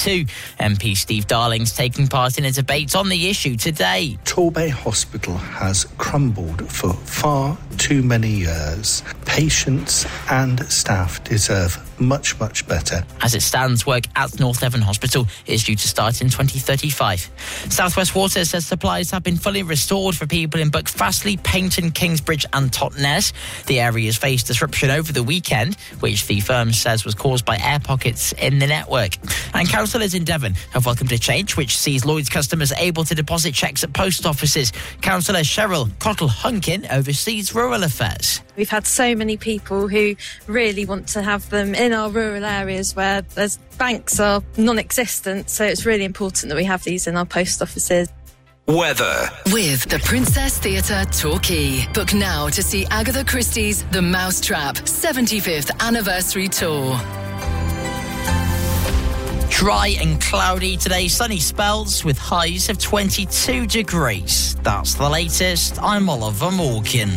too. MP Steve Darling's taking part in a debate on the issue today. Torbay Hospital has crumbled for far too many years. Patients and staff deserve much, much better. As it stands, work at North Devon Hospital is due to start in 2035. South West Water says supplies have been fully restored for people in Buckfastleigh, Paignton, Kingsbridge and Totnes. The areas faced disruption over the weekend, which the firm says was caused by air pockets in the network. And councillors in Devon have welcomed a change which sees Lloyds customers able to deposit cheques at post offices. Councillor Cheryl Cottle-Hunkin oversees rural affairs. We've had so many people who really want to have them in our rural areas where there's banks are non-existent, so it's really important that we have these in our post offices. Weather. With the Princess Theatre Torquay. Book now to see Agatha Christie's The Mousetrap 75th Anniversary Tour. Dry and cloudy today, sunny spells with highs of 22 degrees. That's the latest. I'm Oliver Morgan.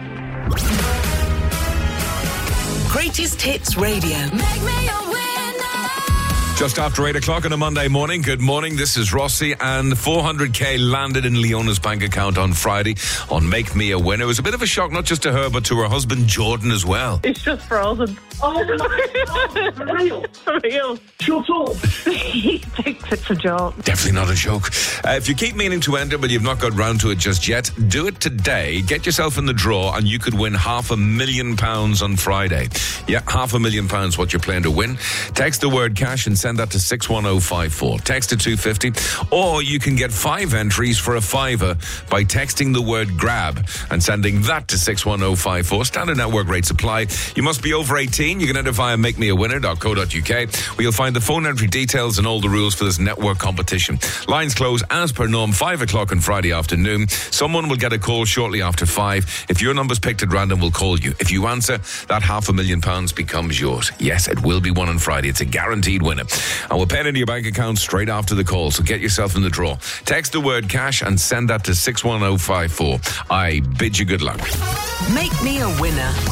Greatest Hits Radio. Make me a winner. Just after 8 o'clock on a Monday morning. Good morning, this is Rossi, and 400k landed in Leona's bank account on Friday on Make Me a Winner. It was a bit of a shock, not just to her, but to her husband Jordan as well. It's just frozen. Oh my God, for real? For real. Shut up. He thinks it's a joke. Definitely not a joke. If you keep meaning to enter, but you've not got round to it just yet, do it today. Get yourself in the draw, and you could win £500,000 on Friday. Yeah, £500,000 what you're playing to win. Text the word cash and send that to 61054. Text to 250, or you can get 5 entries for a fiver by texting the word grab and sending that to 61054. Standard network rate supply. You must be over 18. You can enter via makemeawinner.co.uk, where you'll find the phone entry details and all the rules for this network competition. Lines close as per norm 5 o'clock on Friday afternoon. Someone will get a call shortly after 5. If your number's picked at random, we'll call you. If you answer, that £500,000 becomes yours. Yes, it will be won on Friday. It's a guaranteed winner. And we'll pay it into your bank account straight after the call, so get yourself in the draw. Text the word cash and send that to 61054. I bid you good luck. Make me a winner.